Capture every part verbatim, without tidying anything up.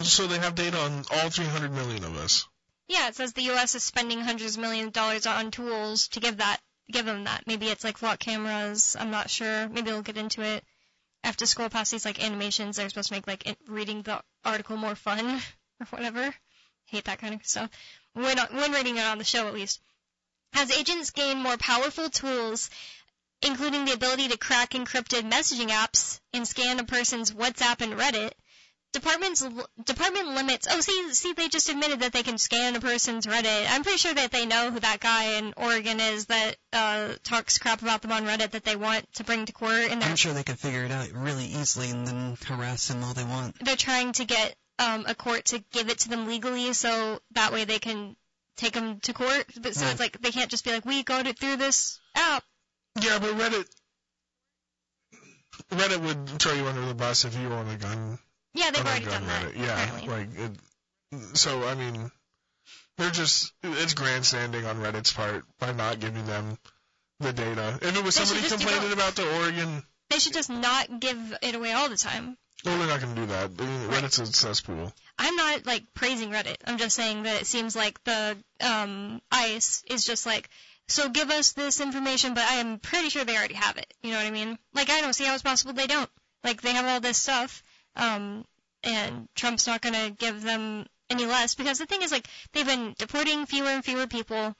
So they have data on all three hundred million of us. Yeah, it says the U S is spending hundreds of millions of dollars on tools to give that, give them that. Maybe it's like flock cameras. I'm not sure. Maybe we'll get into it. I have to scroll past these like animations. They're supposed to make like reading the article more fun or whatever. Hate that kind of stuff. When, when reading it on the show, at least. As agents gain more powerful tools, including the ability to crack encrypted messaging apps and scan a person's WhatsApp and Reddit, departments department limits. Oh, see, see, they just admitted that they can scan a person's Reddit. I'm pretty sure that they know who that guy in Oregon is that uh, talks crap about them on Reddit that they want to bring to court. And I'm sure they could figure it out really easily and then harass him all they want. They're trying to get um, a court to give it to them legally, so that way they can take them to court. But so yeah. It's like they can't just be like, we go to, through this app. Yeah, but Reddit, Reddit would throw you under the bus if you own a gun. Yeah, they've already done that. Yeah, apparently. like it, so. I mean, they're just it's grandstanding on Reddit's part by not giving them the data. If it was they somebody complaining about the Oregon, they should just not give it away all the time. Well, they're not going to do that. Reddit's a cesspool. I'm not like praising Reddit. I'm just saying that it seems like the um, ICE is just like, so give us this information, but I am pretty sure they already have it. You know what I mean? Like, I don't see how it's possible they don't. Like, they have all this stuff. Um, and Trump's not going to give them any less, because the thing is, like, they've been deporting fewer and fewer people,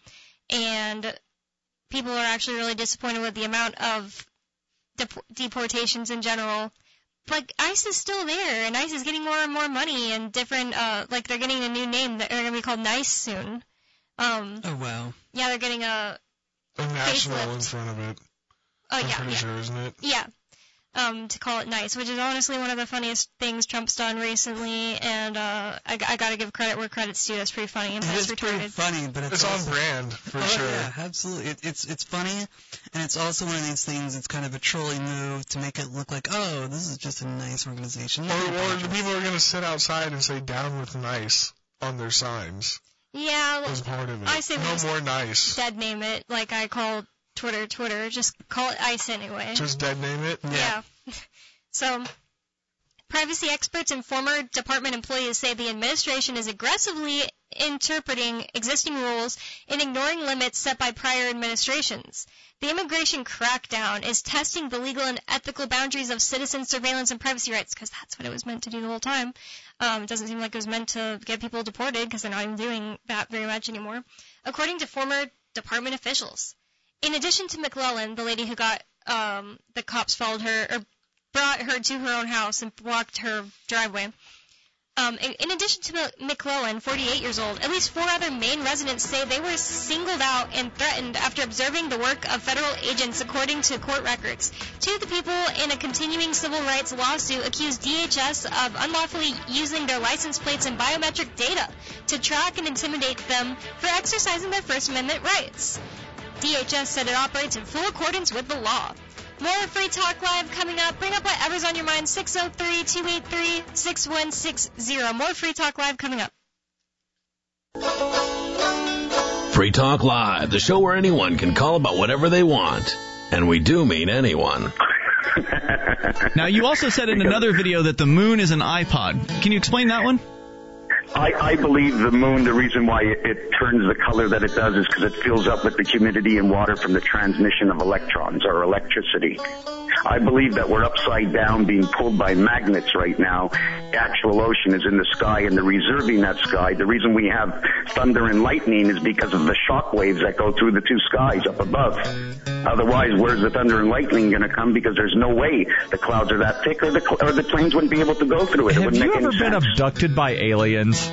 and people are actually really disappointed with the amount of dep- deportations in general. Like, ICE is still there, and ICE is getting more and more money, and different, uh, like, they're getting a new name that are going to be called NICE soon. Um, oh, wow. Yeah, they're getting a A national facelift. in front of it. Oh, I'm yeah, pretty yeah. sure, isn't it? Yeah. Um, to call it NICE, which is honestly one of the funniest things Trump's done recently, and uh, I, I gotta give credit where credit's due. That's pretty funny and it that's is retarded. pretty funny, but it's, it's also, on brand for oh, sure. Yeah, absolutely. It, it's it's funny, and it's also one of these things. It's kind of a trolling move to make it look like, oh, this is just a nice organization. Or, or the people are gonna sit outside and say "Down with NICE" on their signs. Yeah, as part of it. I say no more NICE. Dead name it, like I call Twitter Twitter. Just call it ICE anyway. Just dead name it. Yeah. yeah. So, privacy experts and former department employees say the administration is aggressively interpreting existing rules and ignoring limits set by prior administrations. The immigration crackdown is testing the legal and ethical boundaries of citizen surveillance and privacy rights, because that's what it was meant to do the whole time. Um, it doesn't seem like it was meant to get people deported, because they're not even doing that very much anymore, according to former department officials. In addition to McClellan, the lady who got um, the cops followed her, or brought her to her own house and blocked her driveway. Um, in, in addition to McClellan, forty-eight years old, at least four other Maine residents say they were singled out and threatened after observing the work of federal agents, according to court records. Two of the people in a continuing civil rights lawsuit accused D H S of unlawfully using their license plates and biometric data to track and intimidate them for exercising their First Amendment rights. D H S said it operates in full accordance with the law. More Free Talk Live coming up. Bring up whatever's on your mind. six oh three, two eight three, six one six zero. More Free Talk Live coming up. Free Talk Live, the show where anyone can call about whatever they want. And we do mean anyone. Now, you also said in another video that the moon is an iPod. Can you explain that one? I, I believe the moon, the reason why it, it turns the color that it does is because it fills up with the humidity and water from the transmission of electrons or electricity. I believe that we're upside down being pulled by magnets right now. The actual ocean is in the sky, and they're reserving that sky. The reason we have thunder and lightning is because of the shock waves that go through the two skies up above. Otherwise, where's the thunder and lightning going to come? Because there's no way the clouds are that thick, or the, or the planes wouldn't be able to go through it. Have it you ever been sense. abducted by aliens?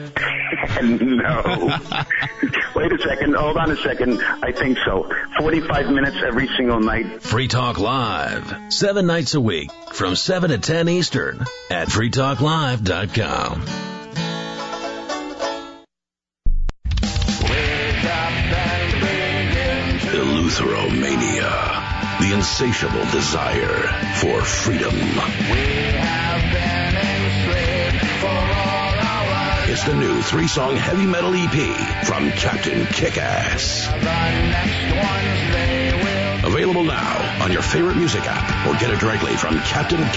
No. Wait a second. Hold on a second. I think so. forty-five minutes every single night. Free Talk Live. Seven nights a week from seven to ten Eastern at free talk live dot com. Eleutheromania. The insatiable desire for freedom. It's the new three-song heavy metal E P from Captain Kickass. Available now on your favorite music app, or get it directly from Captain